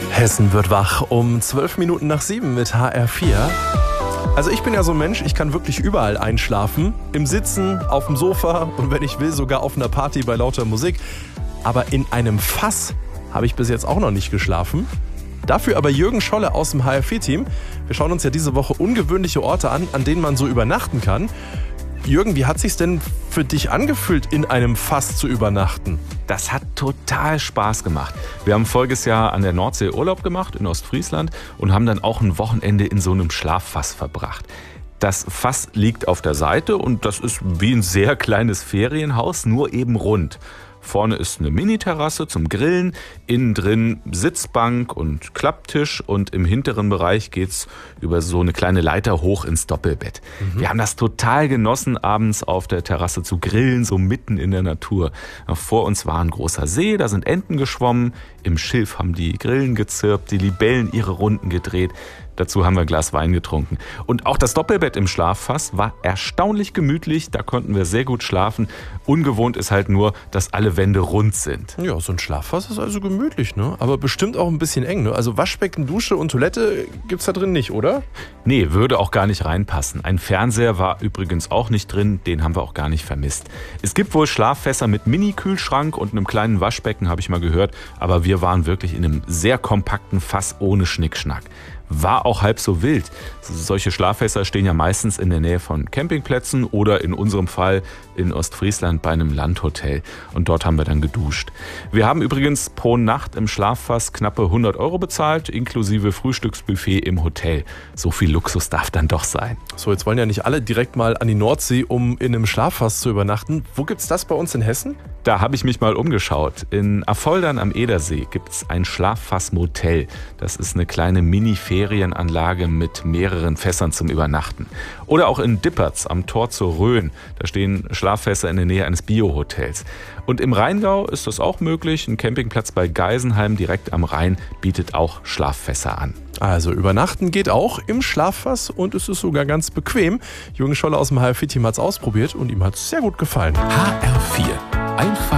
Hessen wird wach um 12 Minuten nach 7 mit HR4. Also ich bin ja so ein Mensch, ich kann wirklich überall einschlafen. Im Sitzen, auf dem Sofa und wenn ich will sogar auf einer Party bei lauter Musik. Aber in einem Fass habe ich bis jetzt auch noch nicht geschlafen. Dafür aber Jürgen Scholle aus dem HR4-Team. Wir schauen uns ja diese Woche ungewöhnliche Orte an denen man so übernachten kann. Jürgen, wie hat sich's denn für dich angefühlt, in einem Fass zu übernachten? Das hat total Spaß gemacht. Wir haben voriges Jahr an der Nordsee Urlaub gemacht in Ostfriesland und haben dann auch ein Wochenende in so einem Schlaffass verbracht. Das Fass liegt auf der Seite und das ist wie ein sehr kleines Ferienhaus, nur eben rund. Vorne ist eine Mini-Terrasse zum Grillen, innen drin Sitzbank und Klapptisch und im hinteren Bereich geht's über so eine kleine Leiter hoch ins Doppelbett. Wir haben das total genossen, abends auf der Terrasse zu grillen, so mitten in der Natur. Vor uns war ein großer See, da sind Enten geschwommen, im Schilf haben die Grillen gezirpt, die Libellen ihre Runden gedreht. Dazu haben wir ein Glas Wein getrunken. Und auch das Doppelbett im Schlaffass war erstaunlich gemütlich. Da konnten wir sehr gut schlafen. Ungewohnt ist halt nur, dass alle Wände rund sind. Ja, so ein Schlaffass ist also gemütlich, ne? Aber bestimmt auch ein bisschen eng, ne? Also Waschbecken, Dusche und Toilette gibt's da drin nicht, oder? Nee, würde auch gar nicht reinpassen. Ein Fernseher war übrigens auch nicht drin. Den haben wir auch gar nicht vermisst. Es gibt wohl Schlaffässer mit Mini-Kühlschrank und einem kleinen Waschbecken, habe ich mal gehört. Aber wir waren wirklich in einem sehr kompakten Fass ohne Schnickschnack. War auch halb so wild. Solche Schlaffässer stehen ja meistens in der Nähe von Campingplätzen oder in unserem Fall in Ostfriesland bei einem Landhotel. Und dort haben wir dann geduscht. Wir haben übrigens pro Nacht im Schlaffass knappe 100 € bezahlt, inklusive Frühstücksbuffet im Hotel. So viel Luxus darf dann doch sein. So, jetzt wollen ja nicht alle direkt mal an die Nordsee, um in einem Schlaffass zu übernachten. Wo gibt's das bei uns in Hessen? Da habe ich mich mal umgeschaut. In Affoldern am Edersee gibt's ein Schlaffass-Motel. Das ist eine kleine Mini-Ferienanlage mit mehreren Fässern zum Übernachten. Oder auch in Dippertz am Tor zur Rhön. Da stehen Schlaffässer in der Nähe eines Bio-Hotels. Und im Rheingau ist das auch möglich. Ein Campingplatz bei Geisenheim direkt am Rhein bietet auch Schlaffässer an. Also übernachten geht auch im Schlaffass und es ist sogar ganz bequem. Jürgen Scholle aus dem HR4-Team hat es ausprobiert und ihm hat es sehr gut gefallen. HR4. Einfach